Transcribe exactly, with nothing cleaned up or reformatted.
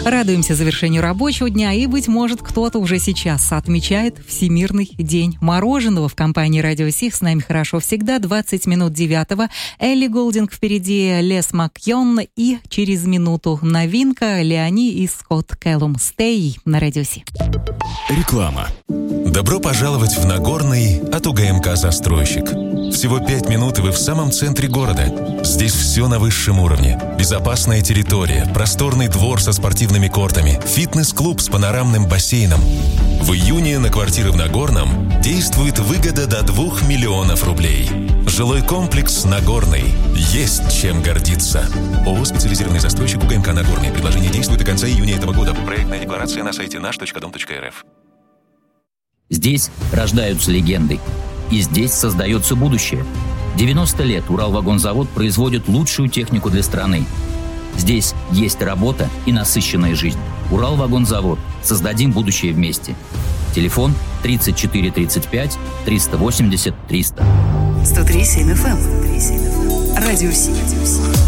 Радуемся завершению рабочего дня, и, быть может, кто-то уже сейчас отмечает Всемирный день мороженого. В компании «Радио Сих» с нами хорошо всегда. двадцать минут девятого. Элли Голдинг впереди, Лес Макьон, и через минуту новинка Леони и Скотт Кэллум «Stay» на «Радио Сих». Реклама. Добро пожаловать в Нагорный от УГМК «Застройщик». Всего пять минут, и вы в самом центре города. Здесь все на высшем уровне. Безопасная территория, просторный двор со спортивными кортами, фитнес-клуб с панорамным бассейном. В июне на квартиры в Нагорном действует выгода до двух миллионов рублей. Жилой комплекс «Нагорный». Есть чем гордиться. ООО «Специализированный застройщик» УГМК «Нагорный». Предложение действует до конца июня этого года. Проектная декларация на сайте наш точка дом точка эр эф. Здесь рождаются легенды. И здесь создается будущее. девяносто лет Уралвагонзавод производит лучшую технику для страны. Здесь есть работа и насыщенная жизнь. Уралвагонзавод. Создадим будущее вместе. Телефон тридцать четыре тридцать пять триста восемьдесят триста. сто три семь эф эм. Радио Си.